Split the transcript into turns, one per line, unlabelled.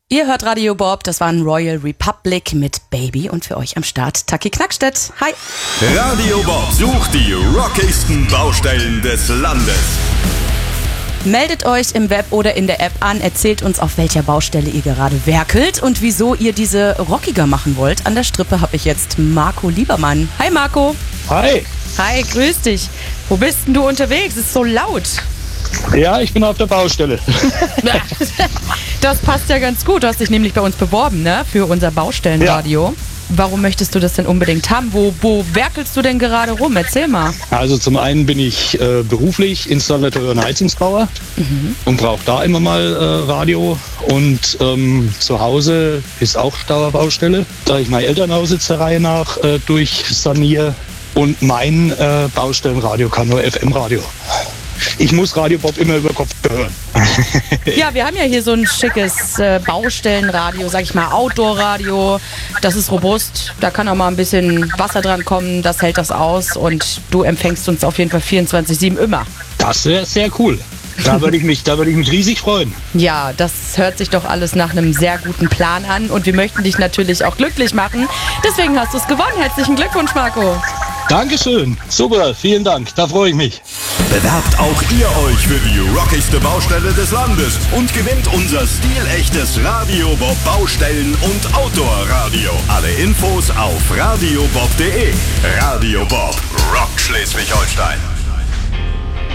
Ihr hört Radio Bob, das war ein Royal Republic mit Baby und für euch am Start Taki Knackstedt. Hi!
Radio Bob sucht die rockigsten Baustellen des Landes.
Meldet euch im Web oder in der App an, erzählt uns, auf welcher Baustelle ihr gerade werkelt und wieso ihr diese rockiger machen wollt. An der Strippe habe ich jetzt Marco Liebermann. Hi Marco!
Hi!
Hi, grüß dich. Wo bist denn du unterwegs? Es ist so laut.
Ja, ich bin auf der Baustelle.
Das passt ja ganz gut. Du hast dich nämlich bei uns beworben, ne? Für unser Baustellenradio. Ja. Warum möchtest du das denn unbedingt haben? Wo werkelst du denn gerade rum? Erzähl mal.
Also zum einen bin ich beruflich Installateur und Heizungsbauer und brauche da immer mal Radio. Und zu Hause ist auch Dauerbaustelle, da ich mein Elternhaus jetzt der Reihe nach durchsaniere. Und mein Baustellenradio kann nur FM-Radio. Ich muss Radio Bob immer über Kopf hören.
Ja, wir haben ja hier so ein schickes Baustellenradio, sag ich mal, Outdoor-Radio. Das ist robust, da kann auch mal ein bisschen Wasser dran kommen, das hält das aus und du empfängst uns auf jeden Fall 24/7 immer.
Das wäre sehr cool. Da würde ich mich riesig freuen.
Ja, das hört sich doch alles nach einem sehr guten Plan an und wir möchten dich natürlich auch glücklich machen. Deswegen hast du es gewonnen. Herzlichen Glückwunsch, Marco.
Dankeschön. Super, vielen Dank. Da freue ich mich.
Bewerbt auch ihr euch für die rockigste Baustelle des Landes und gewinnt unser stilechtes Radio Bob Baustellen- und Outdoor-Radio. Alle Infos auf radiobob.de. Radio Bob, Rock Schleswig-Holstein.